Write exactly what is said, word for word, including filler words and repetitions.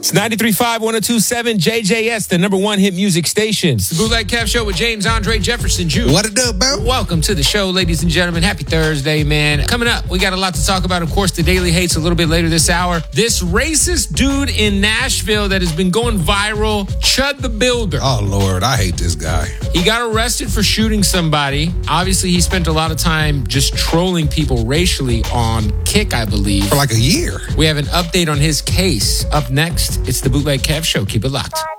It's ninety-three point five, one oh two point seven J J S, the number one hit music station. It's the Bootleg Kev Show with James Andre Jefferson Junior What it up, bro? Welcome to the show, ladies and gentlemen. Happy Thursday, man. Coming up, we got a lot to talk about. Of course, the Daily Hates a little bit later this hour. This racist dude in Nashville that has been going viral, Chud the Builder. Oh, Lord, I hate this guy. He got arrested for shooting somebody. Obviously, he spent a lot of time just trolling people racially on Kick, I believe. For like a year. We have an update on his case. Up next, it's the Bootleg Kev Show. Keep it locked.